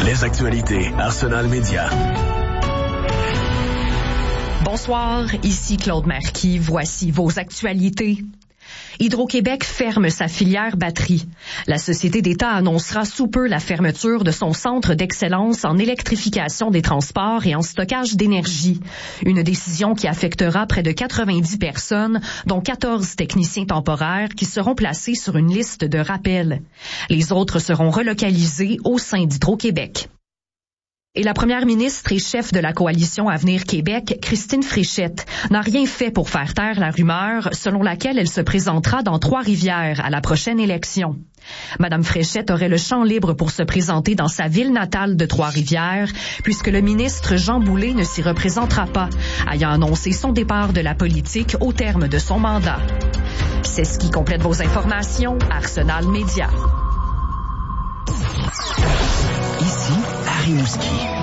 Les actualités Arsenal Média. Bonsoir, ici Claude Marquis. Voici vos actualités. Hydro-Québec ferme sa filière batterie. La Société d'État annoncera sous peu la fermeture de son centre d'excellence en électrification des transports et en stockage d'énergie. Une décision qui affectera près de 90 personnes, dont 14 techniciens temporaires qui seront placés sur une liste de rappel. Les autres seront relocalisés au sein d'Hydro-Québec. Et la première ministre et chef de la coalition Avenir Québec, Christine Fréchette, n'a rien fait pour faire taire la rumeur selon laquelle elle se présentera dans Trois-Rivières à la prochaine élection. Madame Fréchette aurait le champ libre pour se présenter dans sa ville natale de Trois-Rivières, puisque le ministre Jean Boulet ne s'y représentera pas, ayant annoncé son départ de la politique au terme de son mandat. C'est ce qui complète vos informations, Arsenal Média. Ici, Rimouski.